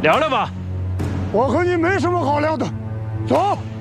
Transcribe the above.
聊聊吧。 我和你没什么好聊的，走。